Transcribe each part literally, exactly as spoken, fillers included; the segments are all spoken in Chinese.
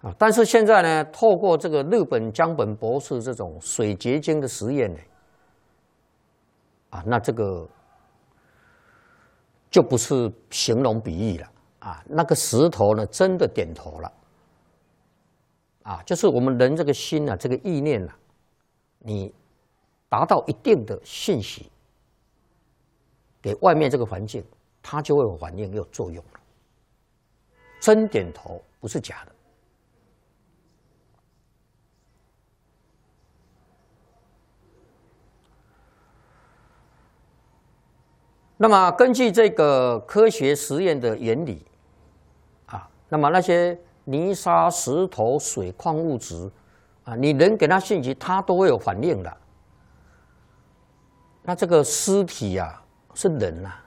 啊，但是现在呢，透过这个日本江本博士这种水结晶的实验呢，啊，那这个就不是形容比喻了啊，那个石头呢，真的点头了。啊，就是我们人这个心啊，这个意念啊，你达到一定的信息，给外面这个环境，它就会有反应，有作用了。真点头不是假的。那么根据这个科学实验的原理，啊，那么那些泥沙、石头、水、矿物质，啊，你人给它信息，它都会有反应的。那这个尸体啊，是人呐，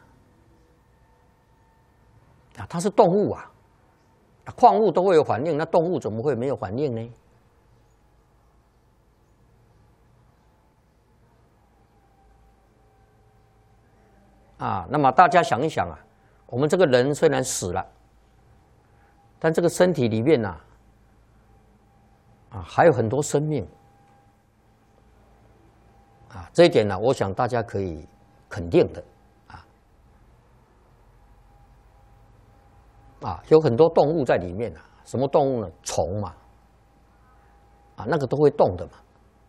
啊，它是动物啊，矿物都会有反应，那动物怎么会没有反应呢？啊，那么大家想一想啊，我们这个人虽然死了。但这个身体里面呢、啊，啊，还有很多生命，啊，这一点呢，我想大家可以肯定的，啊，啊，有很多动物在里面啊，什么动物呢？虫嘛，啊，那个都会动的嘛，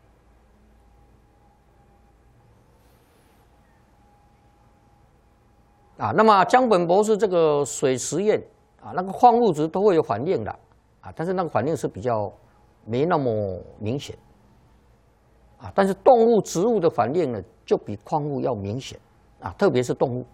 啊，那么江本博士这个水实验。啊，那个矿物质都会有反应的，啊，但是那个反应是比较没那么明显，啊，但是动物、植物的反应呢，就比矿物要明显，啊，特别是动物，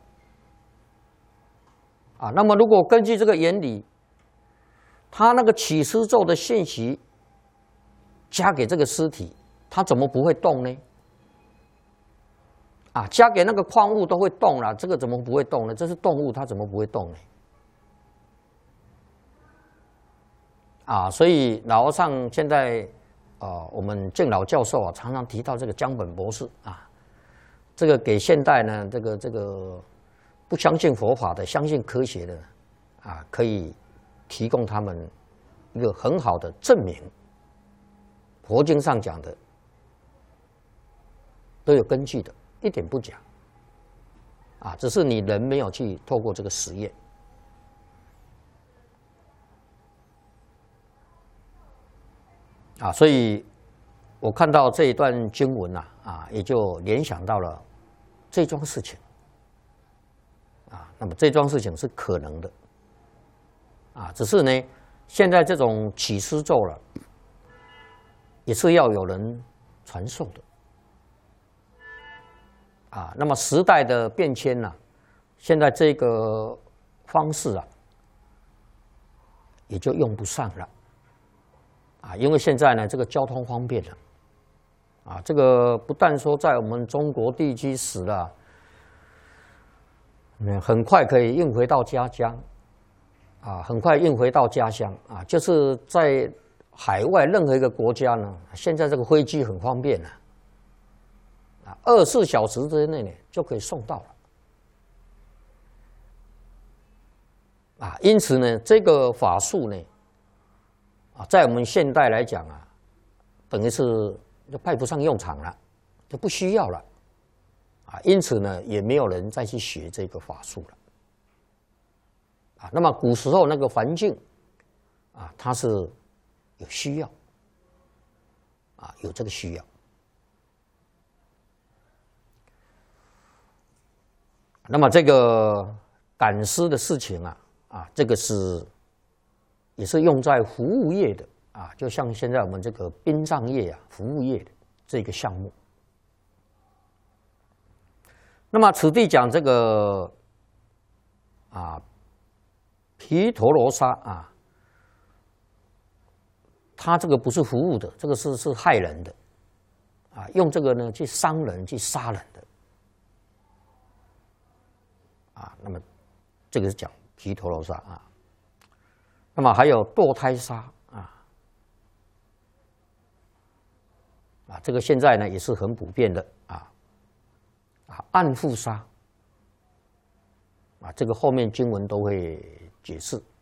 啊，那么如果根据这个原理，它那个起司咒的信息加给这个尸体，它怎么不会动呢？啊，加给那个矿物都会动了，这个怎么不会动呢？这是动物，它怎么不会动呢？啊，所以老和尚现在，呃，我们敬老教授啊，常常提到这个江本博士啊，这个给现代呢，这个这个不相信佛法的、相信科学的，啊，可以提供他们一个很好的证明。佛经上讲的都有根据的，一点不假。啊，只是你人没有去透过这个实验。啊，所以我看到这一段经文呐，啊，也就联想到了这桩事情，啊，那么这桩事情是可能的，啊，只是呢，现在这种起司咒了，也是要有人传授的，啊，那么时代的变迁呐，现在这个方式啊，也就用不上了。啊，因为现在呢，这个交通方便了，啊，这个不但说在我们中国地区死了，嗯，很快可以运回到家乡，啊，很快运回到家乡啊，就是在海外任何一个国家呢，现在这个飞机很方便了，啊，二十四小时之内呢就可以送到了，啊，因此呢，这个法术呢。啊，在我们现代来讲啊，等于是就派不上用场了，就不需要了，啊，因此呢，也没有人再去学这个法术了，啊，那么古时候那个环境，啊，它是有需要，啊，有这个需要，那么这个赶尸的事情啊，啊，这个是。也是用在服务业的啊，就像现在我们这个殡葬业啊，服务业的这个项目。那么此地讲这个啊，毗陀罗沙啊，它这个不是服务的，这个是是害人的啊，用这个呢去伤人、去杀人的啊。那么这个是讲毗陀罗沙啊。那么还有堕胎杀啊，啊，这个现在呢也是很普遍的啊，啊，暗妇杀，啊，这个后面经文都会解释。